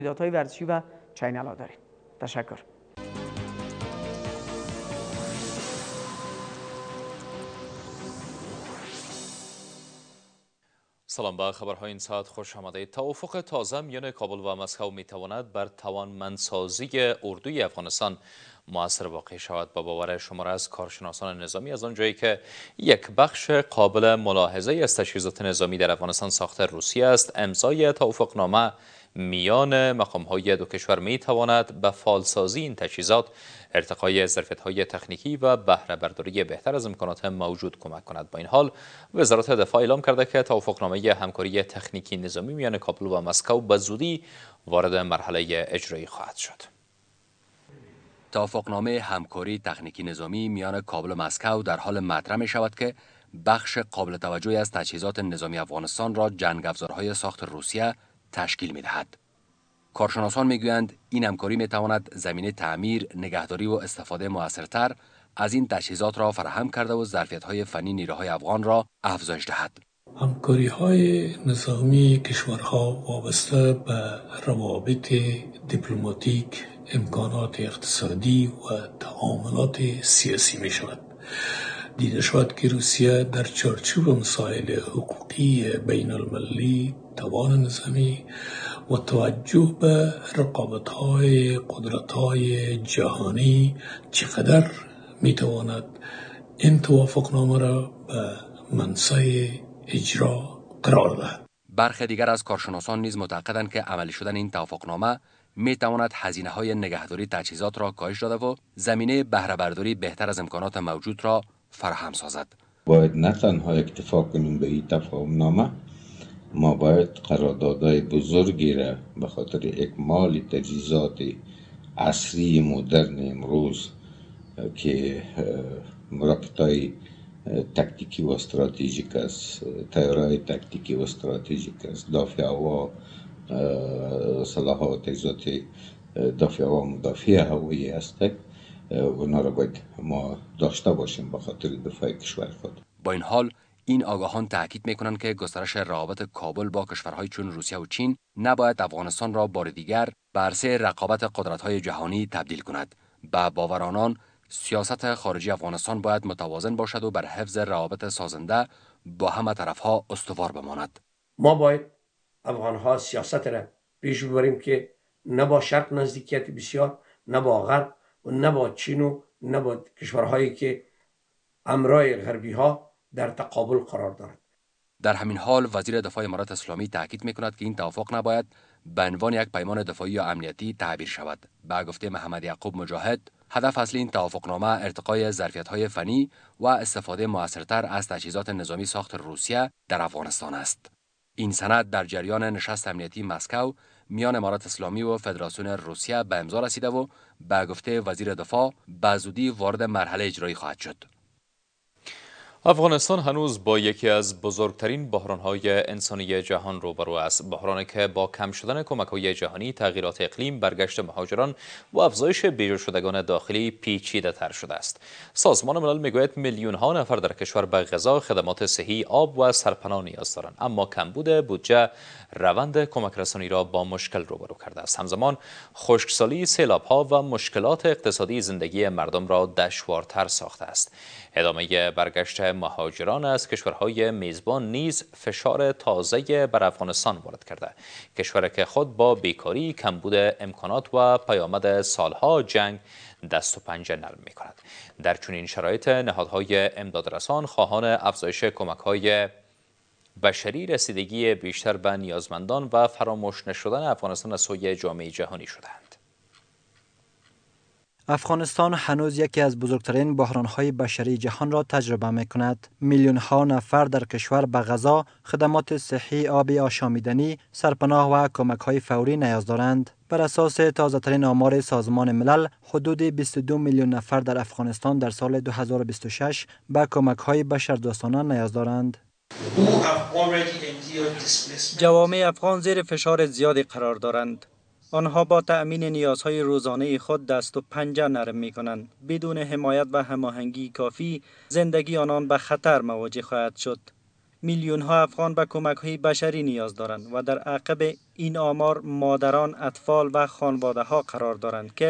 رویدادهای ورزشی و چینل‌ها داریم. تشکر. سلام، به خبرهای این ساعت خوش آمدید. توافق تازه میان کابل و مسکو میتواند بر توانمندسازی اردوی افغانستان مؤثر واقع شود. با باور شمار از کارشناسان نظامی، از آنجایی که یک بخش قابل ملاحظه از تجهیزات نظامی در افغانستان ساخت روسیه است، امضای توافقنامه میان مقام‌های دو کشور میتواند به فعالسازی این تجهیزات، ارتقای ظرفیت‌های تکنیکی و بهره برداری بهتر از امکانات موجود کمک کند. با این حال، وزارت دفاع اعلام کرده که توافقنامه همکاری تکنیکی نظامی میان کابل و مسکو به زودی وارد مرحله اجرایی خواهد شد. توافقنامه همکاری تکنیکی نظامی میان کابل و مسکو در حال مطرح می شود که بخش قابل توجهی از تجهیزات نظامی افغانستان را جنگ‌افزارهای ساخت روسیه تشکیل می دهد. کارشناسان می گویند این همکاری می تواند زمینه تعمیر، نگهداری و استفاده موثرتر از این تجهیزات را فراهم کرده و ظرفیت‌های فنی نیروهای افغان را افزایش دهد. همکاری‌های نظامی کشورها وابسته به روابط دیپلماتیک، امکانات اقتصادی و تعاملات سیاسی می شود. دیده شد که روسیه در چارچوب مسائل حقوقی بین المللی، توان نظامی و توجه به رقابت‌های قدرت‌های جهانی چقدر می‌تواند این توافقنامه را به منصه اجرا قرار دهد. برخی دیگر از کارشناسان نیز معتقدند که عملی شدن این توافقنامه می‌تواند هزینه‌های نگهداری تجهیزات را کاهش داده و زمینه بهره برداری بهتر از امکانات موجود را فراهم سازد. باید نه تنها اکتفا کنیم به این تفاهمنامه، ما باید قراردادهای بزرگی را به خاطر اکمال تجهیزات عصری مدرن امروز که راکت‌های تاکتیکی و استراتژیک است، تیارهای تاکتیکی و استراتژیک است، دافع هوا، سلاح و تجهیزات دافع هوا و مدافع هوایی است، اونا را باید ما داشته باشیم به خاطر دفاع کشور خود. با این حال این آگاهان تاکید می‌کنند که گسترش روابط کابل با کشورهای چون روسیه و چین نباید افغانستان را بار دیگر به عرصه رقابت قدرت‌های جهانی تبدیل کند. به باور آنان، سیاست خارجی افغانستان باید متوازن باشد و بر حفظ روابط سازنده با همه طرف‌ها استوار بماند. ما باید افغان‌ها سیاست را پیش ببریم که نه با شرق نزدیکیت بسیار، نه با غرب و نه با چین و نه با کشورهایی که همراه غربی‌ها در تقابل قرار دارد. در همین حال وزیر دفاع امارات اسلامی تاکید می‌کند که این توافق نباید به عنوان یک پیمان دفاعی یا امنیتی تعبیر شود. به گفته محمد یعقوب مجاهد، هدف اصلی این توافقنامه ارتقای ظرفیت‌های فنی و استفاده موثرتر از تجهیزات نظامی ساخت روسیه در افغانستان است. این سند در جریان نشست امنیتی مسکو میان امارات اسلامی و فدراسیون روسیه به امضا رسیده و به گفته وزیر دفاع به زودی وارد مرحله اجرایی خواهد شد. افغانستان هنوز با یکی از بزرگترین بحران‌های انسانی جهان روبرو است، بحرانی که با کم شدن کمک‌های جهانی، تغییرات اقلیم، برگشت مهاجران و افزایش بیجا شدگان داخلی پیچیده‌تر شده است. سازمان ملل می‌گوید میلیون‌ها نفر در کشور به غذا، خدمات صحی، آب و سرپناه نیاز دارند، اما کمبود بودجه روند کمک رسانی را با مشکل روبرو کرده است. همزمان خشکسالی، سیلاب‌ها و مشکلات اقتصادی زندگی مردم را دشوارتر ساخته است. ادامه برگشت مهاجران از کشورهای میزبان نیز فشار تازه بر افغانستان وارد کرده. کشوری که خود با بیکاری، کمبود امکانات و پیامد سالها جنگ دست و پنجه نرم می کند. در چنین شرایط نهادهای امدادرسان خواهان افزایش کمک‌های بشری، رسیدگی بیشتر به نیازمندان و فراموش نشدن افغانستان از سوی جامعه جهانی شدند. افغانستان هنوز یکی از بزرگترین بحران‌های بشری جهان را تجربه می‌کند. میلیون‌ها نفر در کشور به غذا، خدمات صحی، آب آشامیدنی، سرپناه و کمک‌های فوری نیاز دارند. بر اساس تازه‌ترین آمار سازمان ملل، حدود 22 میلیون نفر در افغانستان در سال 2026 به کمک‌های بشردوستانه نیاز دارند. جوامع افغان زیر فشار زیادی قرار دارند. آنها با تأمین نیازهای روزانه خود دست و پنجه نرم می کنند. بدون حمایت و هماهنگی کافی، زندگی آنان به خطر مواجه خواهد شد. میلیون ها افغان به کمک های بشری نیاز دارند و در عقب این آمار مادران، اطفال و خانواده ها قرار دارند که